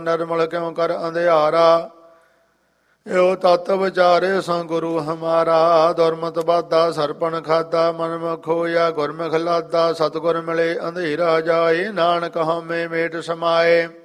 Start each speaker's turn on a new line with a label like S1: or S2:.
S1: ਨਿਰਮਲ ਕਿਉ ਕਰ ਅੰਧਿਆਰਾ। ਇਹੋ ਤਤ ਵਿਚਾਰੇ ਸੰ ਗੁਰੂ ਹਮਾਰਾ। ਦੁਰਮਤ ਬਾਧਾ ਸਰਪਣ ਖਾਦਾ ਮਨ ਮੁਖ ਹੋਇਆ ਗੁਰਮੁਖ ਲਾਦਾ। ਸਤਿਗੁਰ ਮਿਲੇ ਅੰਧੇਰਾ ਜਾਏ ਨਾਨਕ ਹਉਮੈ ਮੇਟ ਸਮਾਏ।